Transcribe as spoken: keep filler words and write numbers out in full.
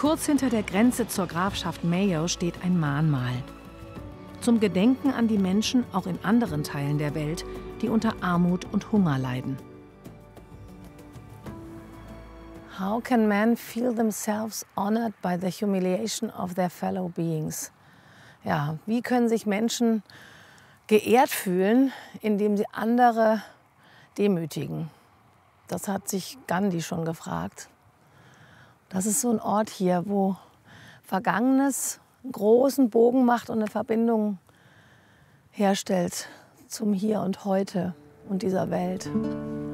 Kurz hinter der Grenze zur Grafschaft Mayo steht ein Mahnmal. Zum Gedenken an die Menschen auch in anderen Teilen der Welt, die unter Armut und Hunger leiden. How can men feel themselves honored by the humiliation of their fellow beings? Ja, wie können sich Menschen geehrt fühlen, indem sie andere demütigen? Das hat sich Gandhi schon gefragt. Das ist so ein Ort hier, wo Vergangenes einen großen Bogen macht und eine Verbindung herstellt zum Hier und Heute und dieser Welt.